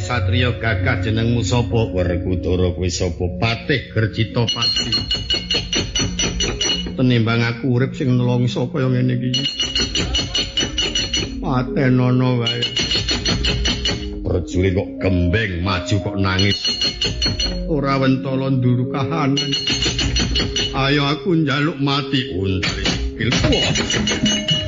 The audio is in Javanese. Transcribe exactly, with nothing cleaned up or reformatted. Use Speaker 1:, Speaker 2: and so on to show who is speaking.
Speaker 1: satriya gagah jenengmu sapa? Werkudara kuwi sapa? Patih Gercita Pati. Tenimbang aku urip sing nelongso kaya ngene iki. Patenono wae. Prajurit kok gembeng maju kok nangis. Ora wentala nduru kahanan. Ayo aku njaluk mati untari.